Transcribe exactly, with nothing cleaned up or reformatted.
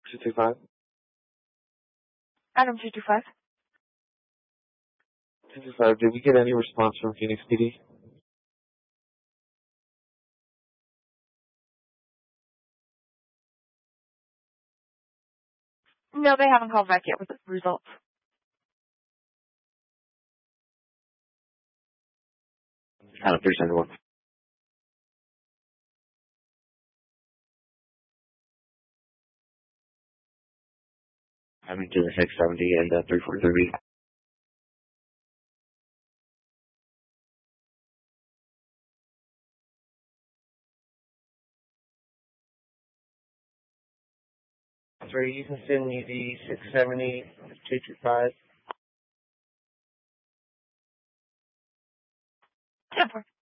two two five. Adam two two five. two two five, did we get any response from Phoenix P D? No, they haven't called back yet with the results. Adam three seventy-one. Having to the six seventy and uh, three four three. Three, you can send me the six seventy, two two five. ten four.